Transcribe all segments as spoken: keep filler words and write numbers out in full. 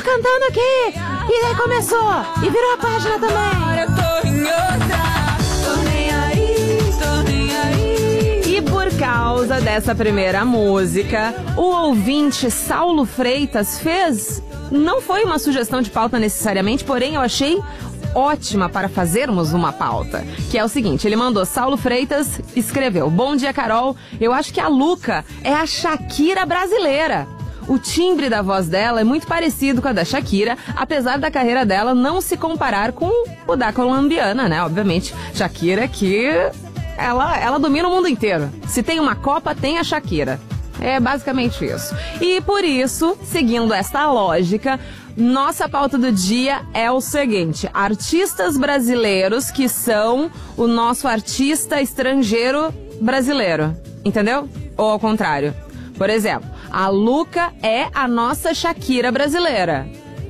cantando aqui. E daí começou. E virou a página também. Eu tô em outra. Tô nem aí, tô nem aí. E por causa dessa primeira música, o ouvinte Saulo Freitas fez... Não foi uma sugestão de pauta necessariamente, porém eu achei ótima para fazermos uma pauta. Que é o seguinte, ele mandou, Saulo Freitas escreveu: Bom dia, Carol. Eu acho que a Luca é a Shakira brasileira. O timbre da voz dela é muito parecido com a da Shakira, apesar da carreira dela não se comparar com o da colombiana, né? Obviamente, Shakira que ela, ela domina o mundo inteiro. Se tem uma Copa, tem a Shakira. É basicamente isso. E por isso, seguindo esta lógica, nossa pauta do dia é o seguinte: artistas brasileiros que são o nosso artista estrangeiro brasileiro. Entendeu? Ou ao contrário. Por exemplo, a Luca é a nossa Shakira brasileira.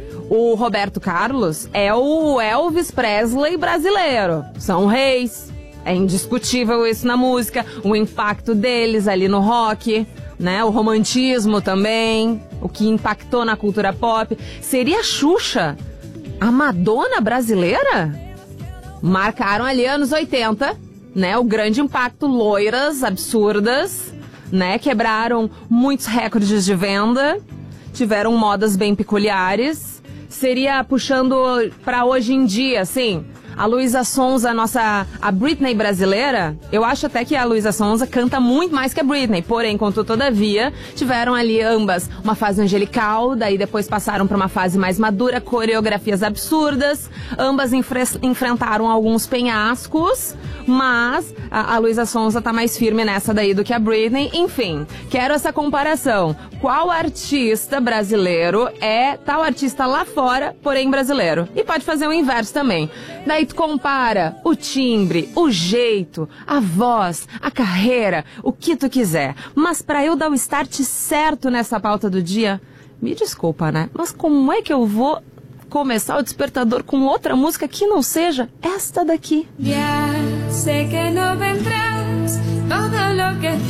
O Roberto Carlos é o Elvis Presley brasileiro. São reis. É indiscutível isso na música. O impacto deles ali no rock, né? O romantismo também, o que impactou na cultura pop. Seria a Xuxa a Madonna brasileira? Marcaram ali anos oitenta, né? O grande impacto, loiras, absurdas, né? Quebraram muitos recordes de venda, tiveram modas bem peculiares. Seria puxando pra hoje em dia, assim... A Luísa Sonza, a nossa, a Britney brasileira, eu acho até que a Luísa Sonza canta muito mais que a Britney, porém, contudo, todavia, tiveram ali ambas uma fase angelical, daí depois passaram para uma fase mais madura, coreografias absurdas, ambas enfre- enfrentaram alguns penhascos, mas a, a Luísa Sonza tá mais firme nessa daí do que a Britney. Enfim, quero essa comparação. Qual artista brasileiro é tal artista lá fora, porém brasileiro? E pode fazer o inverso também. Daí tu compara o timbre, o jeito, a voz, a carreira, o que tu quiser. Mas pra eu dar o start certo nessa pauta do dia, me desculpa, né? Mas como é que eu vou começar o despertador com outra música que não seja esta daqui? Ya sé que no vendrás todo lo que